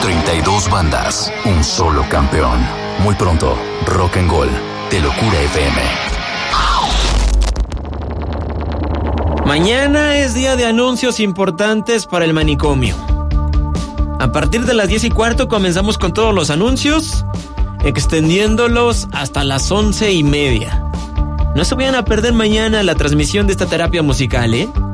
32 bandas, un solo campeón. Muy pronto, Rock and Gold, de Locura FM. Mañana es día de anuncios importantes para el manicomio. A partir de las 10:15 comenzamos con todos los anuncios, extendiéndolos hasta las 11:30. No se vayan a perder mañana la transmisión de esta terapia musical, ¿eh?